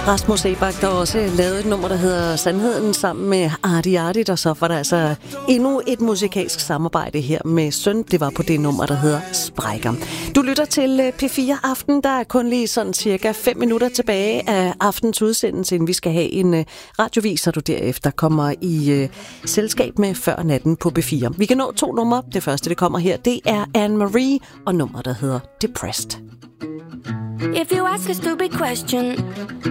Rasmus Ebach, der også lavede et nummer, der hedder Sandheden sammen med Arti Artit, og så var der altså endnu et musikalsk samarbejde her med Søn. Det var på det nummer, der hedder Sprækker. Du lytter til P4 Aften. Der er kun lige sådan cirka 5 minutter tilbage af aftens udsendelse, inden vi skal have en radiovis, så du derefter kommer i selskab med Før Natten på P4. Vi kan nå 2 numre. Det første, det kommer her, det er Anne-Marie og nummer, der hedder Depressed. If you ask a stupid question,